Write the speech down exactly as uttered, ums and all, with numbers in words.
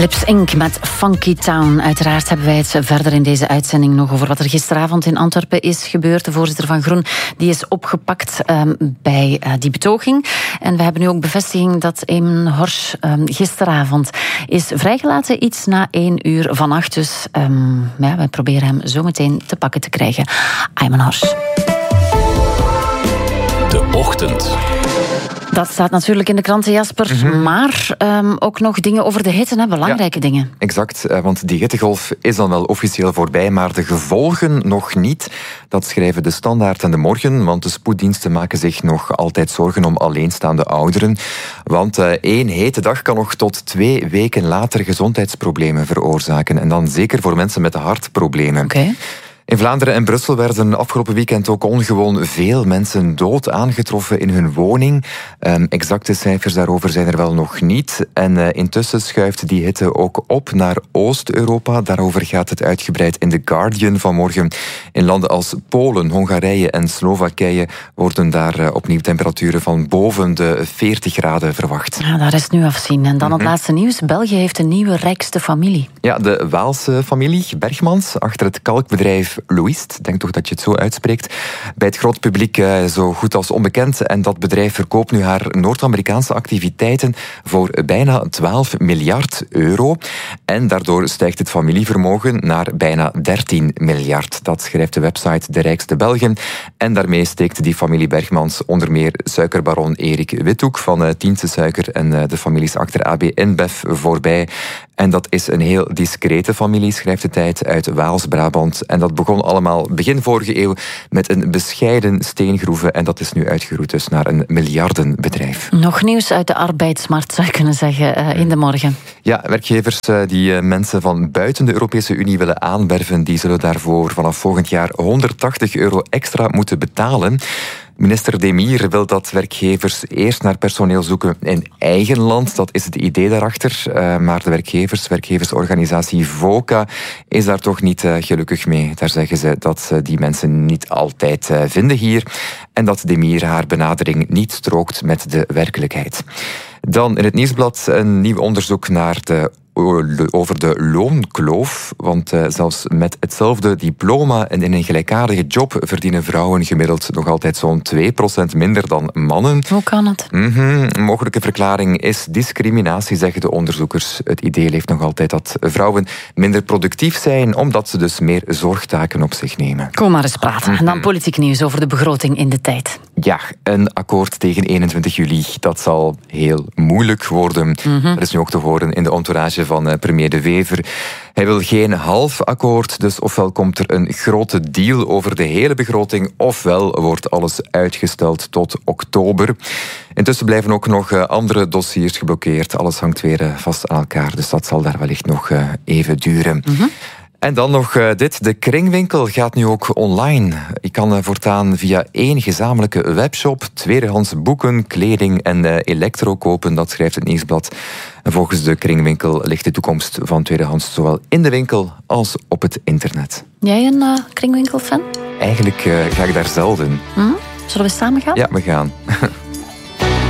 Lips Inc met Funky Town. Uiteraard hebben wij het verder in deze uitzending nog over wat er gisteravond in Antwerpen is gebeurd. De voorzitter van Groen die is opgepakt um, bij uh, die betoging. En we hebben nu ook bevestiging dat Eamon Horsch um, gisteravond is vrijgelaten. Iets na één uur vannacht. Dus um, ja, wij proberen hem zo meteen te pakken te krijgen. Eamon Horsch. De Ochtend. Dat staat natuurlijk in de kranten, Jasper. Mm-hmm. Maar um, ook nog dingen over de hitte, hè? Belangrijke ja, dingen. Exact, want die hittegolf is dan wel officieel voorbij, maar de gevolgen nog niet. Dat schrijven de Standaard en de Morgen, want de spoeddiensten maken zich nog altijd zorgen om alleenstaande ouderen. Want uh, één hete dag kan nog tot twee weken later gezondheidsproblemen veroorzaken. En dan zeker voor mensen met hartproblemen. Oké. Okay. In Vlaanderen en Brussel werden afgelopen weekend ook ongewoon veel mensen dood aangetroffen in hun woning. Um, exacte cijfers daarover zijn er wel nog niet. En uh, intussen schuift die hitte ook op naar Oost-Europa. Daarover gaat het uitgebreid in The Guardian vanmorgen. In landen als Polen, Hongarije en Slowakije worden daar uh, opnieuw temperaturen van boven de veertig graden verwacht. Ja, daar is het nu afzien. En dan mm-hmm. het laatste nieuws. België heeft een nieuwe rijkste familie. Ja, de Waalse familie Bergmans, achter het kalkbedrijf Loist, denk toch dat je het zo uitspreekt. Bij het groot publiek uh, zo goed als onbekend. En dat bedrijf verkoopt nu haar Noord-Amerikaanse activiteiten voor bijna twaalf miljard euro. En daardoor stijgt het familievermogen naar bijna dertien miljard. Dat schrijft de website De Rijkste Belgen. En daarmee steekt die familie Bergmans onder meer suikerbaron Erik Withoek van uh, Tiense Suiker en uh, de families achter A B InBev voorbij. En dat is een heel discrete familie, schrijft de Tijd, uit Waals-Brabant. En dat begon allemaal begin vorige eeuw met een bescheiden steengroeve. En dat is nu uitgeroeid dus naar een miljardenbedrijf. Nog nieuws uit de arbeidsmarkt, zou je kunnen zeggen, uh, in de morgen. Ja, werkgevers uh, die uh, mensen van buiten de Europese Unie willen aanwerven, die zullen daarvoor vanaf volgend jaar honderdtachtig euro extra moeten betalen. Minister Demir wil dat werkgevers eerst naar personeel zoeken in eigen land. Dat is het idee daarachter. Uh, maar de werkgevers, werkgeversorganisatie VOCA, is daar toch niet uh, gelukkig mee. Daar zeggen ze dat ze die mensen niet altijd uh, vinden hier. En dat Demir haar benadering niet strookt met de werkelijkheid. Dan in het Nieuwsblad een nieuw onderzoek naar de over de loonkloof. Want uh, zelfs met hetzelfde diploma en in een gelijkaardige job verdienen vrouwen gemiddeld nog altijd zo'n twee procent minder dan mannen. Hoe kan het? Mm-hmm. Een mogelijke verklaring is discriminatie, zeggen de onderzoekers. Het idee leeft nog altijd dat vrouwen minder productief zijn, omdat ze dus meer zorgtaken op zich nemen. Kom maar eens praten. Mm-hmm. En dan politiek nieuws over de begroting in de Tijd. Ja, een akkoord tegen eenentwintig juli. Dat zal heel moeilijk worden. Mm-hmm. Dat is nu ook te horen in de entourage van premier De Wever. Hij wil geen half akkoord, dus ofwel komt er een grote deal over de hele begroting, ofwel wordt alles uitgesteld tot oktober. Intussen blijven ook nog andere dossiers geblokkeerd. Alles hangt weer vast aan elkaar, dus dat zal daar wellicht nog even duren. Mm-hmm. En dan nog uh, dit. De Kringwinkel gaat nu ook online. Je kan uh, voortaan via één gezamenlijke webshop tweedehands boeken, kleding en uh, elektro kopen. Dat schrijft het Nieuwsblad. En volgens de Kringwinkel ligt de toekomst van tweedehands zowel in de winkel als op het internet. Jij een uh, Kringwinkel-fan? Eigenlijk uh, ga ik daar zelden. Mm-hmm. Zullen we samen gaan? Ja, we gaan.